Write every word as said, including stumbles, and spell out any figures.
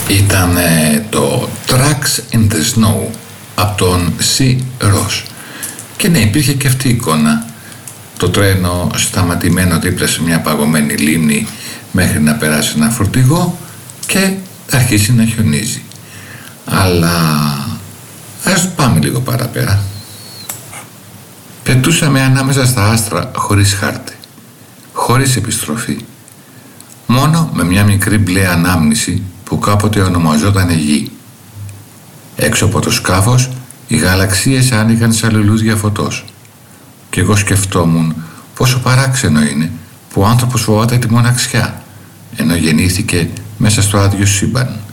Ήταν το Tracks in the Snow από τον Σι Ρος. Και ναι, υπήρχε και αυτή η εικόνα. Το τρένο σταματημένο δίπλα σε μια παγωμένη λίμνη μέχρι να περάσει ένα φορτηγό και αρχίσει να χιονίζει. Αλλά ας πάμε λίγο παραπέρα. Πετούσαμε ανάμεσα στα άστρα χωρίς χάρτη, χωρίς επιστροφή, μόνο με μια μικρή μπλε ανάμνηση που κάποτε ονομαζόταν Γη. Έξω από το σκάφος οι γαλαξίες άνοιγαν σαν λουλούδια φωτός και εγώ σκεφτόμουν πόσο παράξενο είναι που ο άνθρωπος φοβάται τη μοναξιά ενώ γεννήθηκε μέσα στο άδειο σύμπαν.